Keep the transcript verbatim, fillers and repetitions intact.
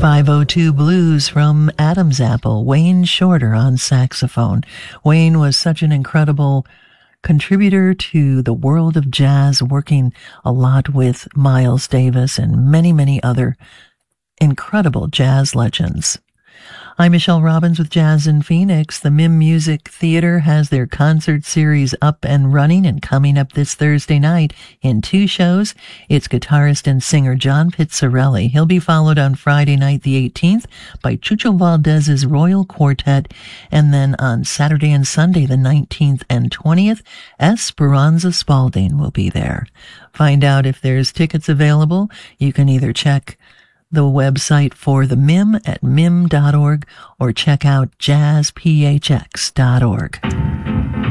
five oh two Blues from Adam's Apple, Wayne Shorter on saxophone. Wayne was such an incredible contributor to the world of jazz, working a lot with Miles Davis and many, many other incredible jazz legends. I'm Michelle Robbins with Jazz in Phoenix. The Mim Music Theater has their concert series up and running and coming up this Thursday night in two shows. It's guitarist and singer John Pizzarelli. He'll be followed on Friday night the eighteenth by Chucho Valdez's Royal Quartet, and then on Saturday and Sunday the nineteenth and twentieth, Esperanza Spalding will be there. Find out if there's tickets available. You can either check the website for the Mim at mim dot org or check out jazz p h x dot org.